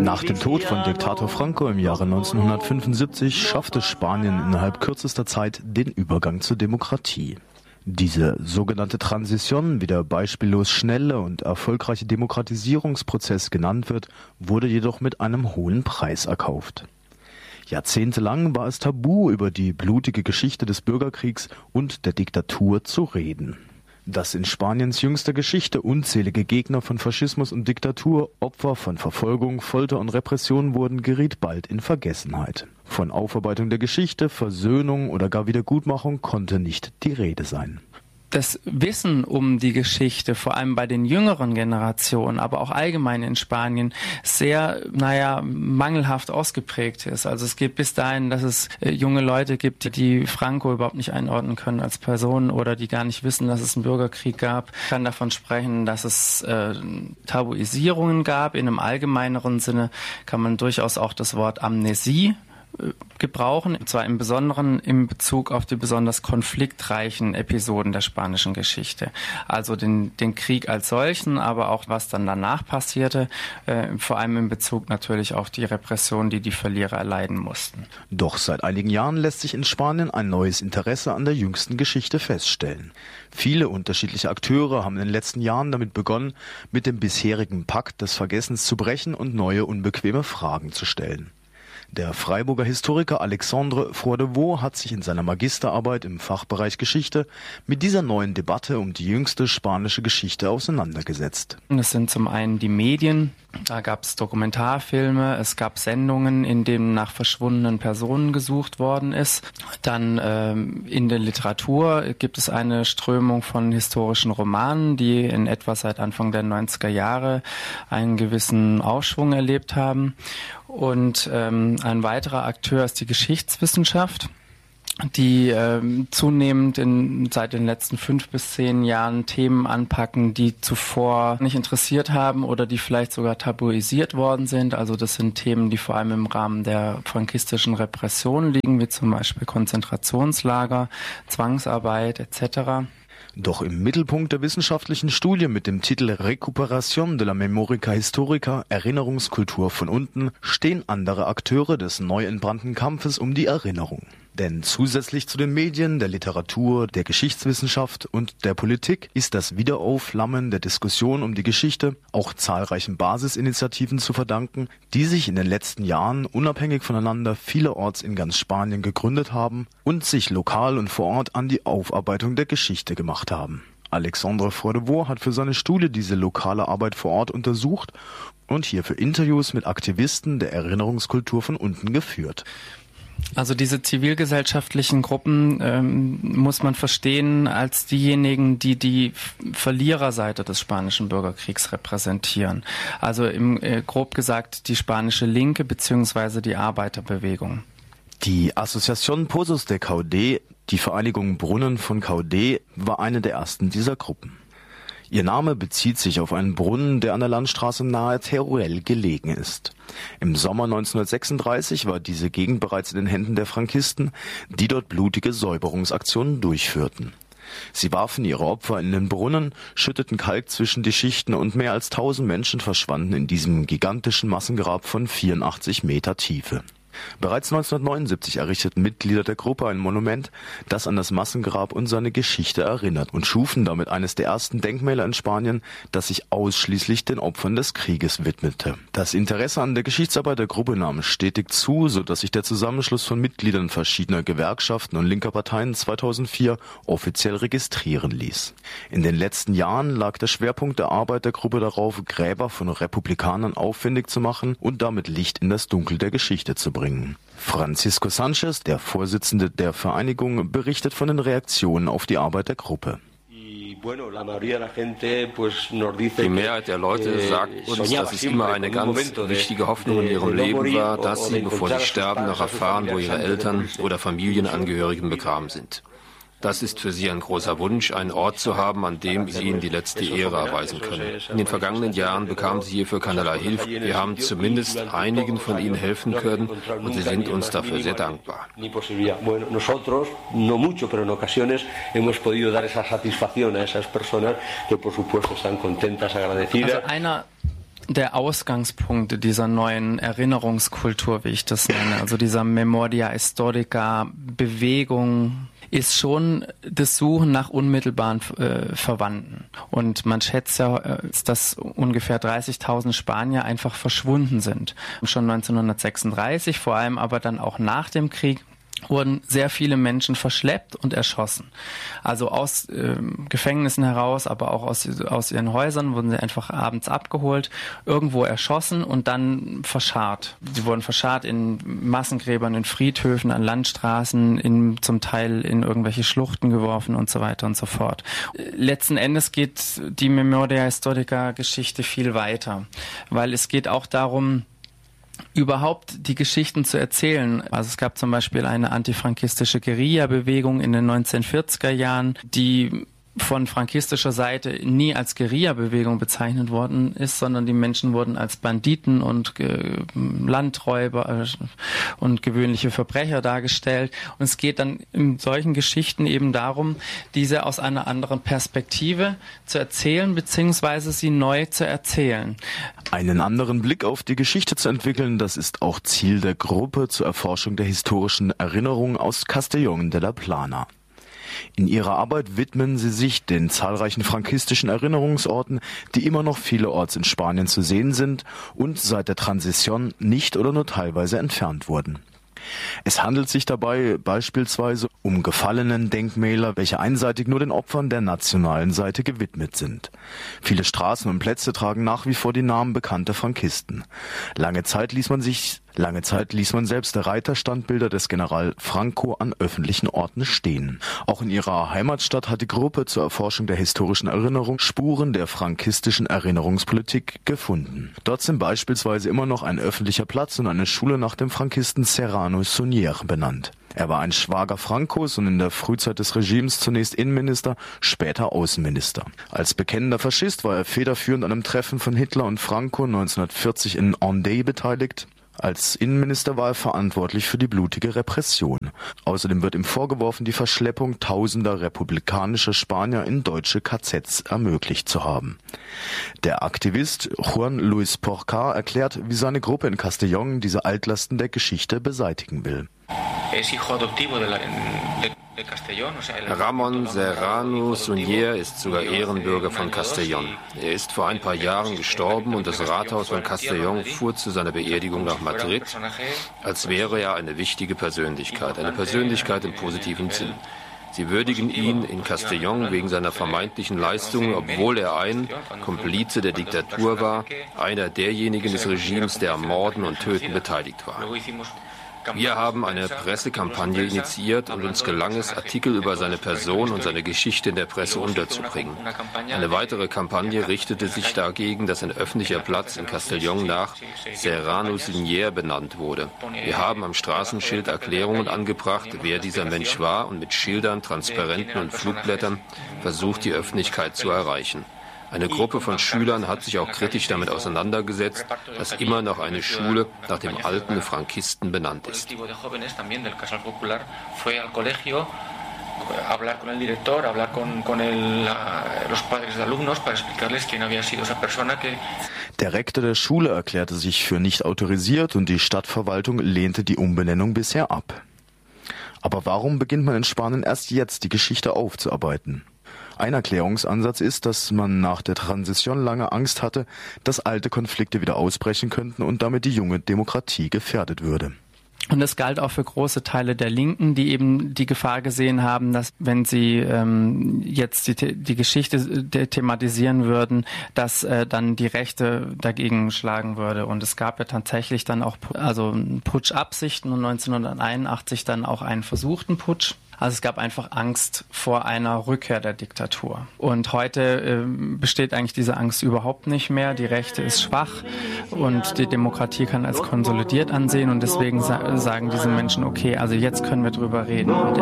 Nach dem Tod von Diktator Franco im Jahre 1975 schaffte Spanien innerhalb kürzester Zeit den Übergang zur Demokratie. Diese sogenannte Transition, wie der beispiellos schnelle und erfolgreiche Demokratisierungsprozess genannt wird, wurde jedoch mit einem hohen Preis erkauft. Jahrzehntelang war es tabu, über die blutige Geschichte des Bürgerkriegs und der Diktatur zu reden. Dass in Spaniens jüngster Geschichte unzählige Gegner von Faschismus und Diktatur Opfer von Verfolgung, Folter und Repression wurden, geriet bald in Vergessenheit. Von Aufarbeitung der Geschichte, Versöhnung oder gar Wiedergutmachung konnte nicht die Rede sein. Das Wissen um die Geschichte, vor allem bei den jüngeren Generationen, aber auch allgemein in Spanien, sehr, mangelhaft ausgeprägt ist. Also es geht bis dahin, dass es junge Leute gibt, die Franco überhaupt nicht einordnen können als Person oder die gar nicht wissen, dass es einen Bürgerkrieg gab. Ich kann davon sprechen, dass es Tabuisierungen gab. In einem allgemeineren Sinne kann man durchaus auch das Wort Amnesie gebrauchen, und zwar im Besonderen in Bezug auf die besonders konfliktreichen Episoden der spanischen Geschichte. Also den Krieg als solchen, aber auch was dann danach passierte, vor allem in Bezug natürlich auf die Repression, die die Verlierer erleiden mussten. Doch seit einigen Jahren lässt sich in Spanien ein neues Interesse an der jüngsten Geschichte feststellen. Viele unterschiedliche Akteure haben in den letzten Jahren damit begonnen, mit dem bisherigen Pakt des Vergessens zu brechen und neue unbequeme Fragen zu stellen. Der Freiburger Historiker Alexandre Froidevaux hat sich in seiner Magisterarbeit im Fachbereich Geschichte mit dieser neuen Debatte um die jüngste spanische Geschichte auseinandergesetzt. Das sind zum einen die Medien. Da gab es Dokumentarfilme, es gab Sendungen, in denen nach verschwundenen Personen gesucht worden ist. Dann in der Literatur gibt es eine Strömung von historischen Romanen, die in etwa seit Anfang der 90er Jahre einen gewissen Aufschwung erlebt haben. Und ein weiterer Akteur ist die Geschichtswissenschaft, die zunehmend seit den letzten 5 bis 10 Jahren Themen anpacken, die zuvor nicht interessiert haben oder die vielleicht sogar tabuisiert worden sind. Also das sind Themen, die vor allem im Rahmen der frankistischen Repression liegen, wie zum Beispiel Konzentrationslager, Zwangsarbeit etc. Doch im Mittelpunkt der wissenschaftlichen Studie mit dem Titel Recuperación de la Memórica Histórica, Erinnerungskultur von unten, stehen andere Akteure des neu entbrannten Kampfes um die Erinnerung. Denn zusätzlich zu den Medien, der Literatur, der Geschichtswissenschaft und der Politik ist das Wiederaufflammen der Diskussion um die Geschichte auch zahlreichen Basisinitiativen zu verdanken, die sich in den letzten Jahren unabhängig voneinander vielerorts in ganz Spanien gegründet haben und sich lokal und vor Ort an die Aufarbeitung der Geschichte gemacht haben. Alexandre Froidevaux hat für seine Studie diese lokale Arbeit vor Ort untersucht und hierfür Interviews mit Aktivisten der Erinnerungskultur von unten geführt. Also diese zivilgesellschaftlichen Gruppen muss man verstehen als diejenigen, die die Verliererseite des spanischen Bürgerkriegs repräsentieren. Also grob gesagt die spanische Linke bzw. die Arbeiterbewegung. Die Asociación Pozos de Caudé, die Vereinigung Brunnen von Caudé, war eine der ersten dieser Gruppen. Ihr Name bezieht sich auf einen Brunnen, der an der Landstraße nahe Teruel gelegen ist. Im Sommer 1936 war diese Gegend bereits in den Händen der Frankisten, die dort blutige Säuberungsaktionen durchführten. Sie warfen ihre Opfer in den Brunnen, schütteten Kalk zwischen die Schichten und mehr als 1000 Menschen verschwanden in diesem gigantischen Massengrab von 84 Meter Tiefe. Bereits 1979 errichteten Mitglieder der Gruppe ein Monument, das an das Massengrab und seine Geschichte erinnert und schufen damit eines der ersten Denkmäler in Spanien, das sich ausschließlich den Opfern des Krieges widmete. Das Interesse an der Geschichtsarbeit der Gruppe nahm stetig zu, so dass sich der Zusammenschluss von Mitgliedern verschiedener Gewerkschaften und linker Parteien 2004 offiziell registrieren ließ. In den letzten Jahren lag der Schwerpunkt der Arbeit der Gruppe darauf, Gräber von Republikanern auffindig zu machen und damit Licht in das Dunkel der Geschichte zu bringen. Francisco Sanchez, der Vorsitzende der Vereinigung, berichtet von den Reaktionen auf die Arbeit der Gruppe. Die Mehrheit der Leute sagt uns, dass es immer eine ganz wichtige Hoffnung in ihrem Leben war, dass sie, bevor sie sterben, noch erfahren, wo ihre Eltern oder Familienangehörigen begraben sind. Das ist für sie ein großer Wunsch, einen Ort zu haben, an dem sie ihnen die letzte Ehre erweisen können. In den vergangenen Jahren bekamen sie hierfür keinerlei Hilfe. Wir haben zumindest einigen von ihnen helfen können und sie sind uns dafür sehr dankbar. Also einer der Ausgangspunkt dieser neuen Erinnerungskultur, wie ich das nenne, also dieser Memoria Historica Bewegung, ist schon das Suchen nach unmittelbaren Verwandten. Und man schätzt ja, dass ungefähr 30.000 Spanier einfach verschwunden sind. Schon 1936, vor allem aber dann auch nach dem Krieg, wurden sehr viele Menschen verschleppt und erschossen. Also aus Gefängnissen heraus, aber auch aus ihren Häusern wurden sie einfach abends abgeholt, irgendwo erschossen und dann verscharrt. Sie wurden verscharrt in Massengräbern, in Friedhöfen, an Landstraßen, zum Teil in irgendwelche Schluchten geworfen und so weiter und so fort. Letzten Endes geht die Memoria Historica Geschichte viel weiter, weil es geht auch darum, überhaupt die Geschichten zu erzählen. Also es gab zum Beispiel eine antifrankistische Guerilla-Bewegung in den 1940er Jahren, die von frankistischer Seite nie als Guerilla-Bewegung bezeichnet worden ist, sondern die Menschen wurden als Banditen und Landräuber und gewöhnliche Verbrecher dargestellt. Und es geht dann in solchen Geschichten eben darum, diese aus einer anderen Perspektive zu erzählen, beziehungsweise sie neu zu erzählen. Einen anderen Blick auf die Geschichte zu entwickeln, das ist auch Ziel der Gruppe zur Erforschung der historischen Erinnerung aus Castellón de la Plana. In ihrer Arbeit widmen sie sich den zahlreichen frankistischen Erinnerungsorten, die immer noch vielerorts in Spanien zu sehen sind und seit der Transition nicht oder nur teilweise entfernt wurden. Es handelt sich dabei beispielsweise um Gefallenen-Denkmäler, welche einseitig nur den Opfern der nationalen Seite gewidmet sind. Viele Straßen und Plätze tragen nach wie vor die Namen bekannter Frankisten. Lange Zeit ließ man selbst Reiterstandbilder des General Franco an öffentlichen Orten stehen. Auch in ihrer Heimatstadt hat die Gruppe zur Erforschung der historischen Erinnerung Spuren der frankistischen Erinnerungspolitik gefunden. Dort sind beispielsweise immer noch ein öffentlicher Platz und eine Schule nach dem Frankisten Serrano Suñer benannt. Er war ein Schwager Francos und in der Frühzeit des Regimes zunächst Innenminister, später Außenminister. Als bekennender Faschist war er federführend an einem Treffen von Hitler und Franco 1940 in Andey beteiligt. Als Innenminister war er verantwortlich für die blutige Repression. Außerdem wird ihm vorgeworfen, die Verschleppung tausender republikanischer Spanier in deutsche KZs ermöglicht zu haben. Der Aktivist Juan Luis Porcar erklärt, wie seine Gruppe in Castellón diese Altlasten der Geschichte beseitigen will. Ramón Serrano Suñer ist sogar Ehrenbürger von Castellón. Er ist vor ein paar Jahren gestorben und das Rathaus von Castellón fuhr zu seiner Beerdigung nach Madrid, als wäre er eine wichtige Persönlichkeit, eine Persönlichkeit im positiven Sinn. Sie würdigen ihn in Castellón wegen seiner vermeintlichen Leistungen, obwohl er ein Komplize der Diktatur war, einer derjenigen des Regimes, der am Morden und Töten beteiligt war. Wir haben eine Pressekampagne initiiert und uns gelang es, Artikel über seine Person und seine Geschichte in der Presse unterzubringen. Eine weitere Kampagne richtete sich dagegen, dass ein öffentlicher Platz in Castellón nach Serrano Suñer benannt wurde. Wir haben am Straßenschild Erklärungen angebracht, wer dieser Mensch war, und mit Schildern, Transparenten und Flugblättern versucht, die Öffentlichkeit zu erreichen. Eine Gruppe von Schülern hat sich auch kritisch damit auseinandergesetzt, dass immer noch eine Schule nach dem alten Frankisten benannt ist. Der Rektor der Schule erklärte sich für nicht autorisiert und die Stadtverwaltung lehnte die Umbenennung bisher ab. Aber warum beginnt man in Spanien erst jetzt, die Geschichte aufzuarbeiten? Ein Erklärungsansatz ist, dass man nach der Transition lange Angst hatte, dass alte Konflikte wieder ausbrechen könnten und damit die junge Demokratie gefährdet würde. Und das galt auch für große Teile der Linken, die eben die Gefahr gesehen haben, dass wenn sie jetzt die Geschichte thematisieren würden, dass dann die Rechte dagegen schlagen würde. Und es gab ja tatsächlich dann auch Putschabsichten und 1981 dann auch einen versuchten Putsch. Also es gab einfach Angst vor einer Rückkehr der Diktatur. Und heute besteht eigentlich diese Angst überhaupt nicht mehr. Die Rechte ist schwach und die Demokratie kann als konsolidiert ansehen. Und deswegen sagen diese Menschen, okay, also jetzt können wir drüber reden. Und